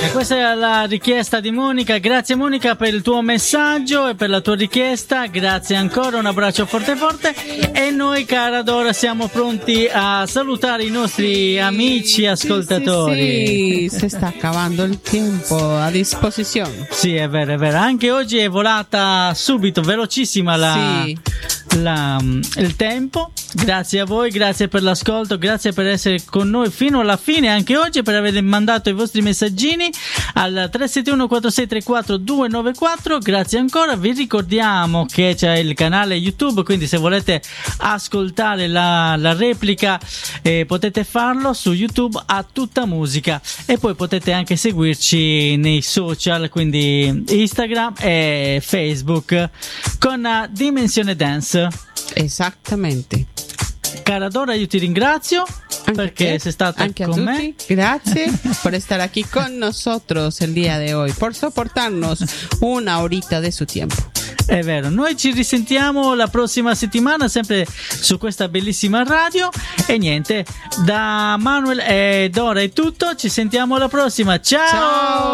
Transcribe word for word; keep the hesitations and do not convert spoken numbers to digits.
questa è la richiesta di Monica. Grazie Monica per il tuo messaggio e per la tua richiesta. Grazie ancora, un abbraccio forte forte. E noi, cara Dora, siamo pronti a salutare i nostri amici ascoltatori. Sì, sì, sì, si sta accavando il tempo a disposizione. Sì, è vero, è vero. Anche oggi è volata subito, velocissima la, sì. la, il tempo. Grazie a voi, grazie per l'ascolto, grazie per essere con noi fino alla fine anche oggi, per aver mandato i vostri messaggini al tre sette uno quattro sei tre quattro due nove quattro. Grazie ancora. Vi ricordiamo che c'è il canale YouTube, quindi se volete ascoltare la, la replica eh, potete farlo su YouTube a tutta musica, e poi potete anche seguirci nei social, quindi Instagram e Facebook con uh, Dimensione Dance. Esattamente. Cara Dora, io ti ringrazio anche perché te, sei stata anche con a me. tutti. Gracias por estar aquí con nosotros el día de hoy, por soportarnos una horita de su tiempo. È vero, noi ci risentiamo la prossima settimana sempre su questa bellissima radio. E niente, da Manuel e Dora è tutto, ci sentiamo alla prossima. Ciao! Ciao!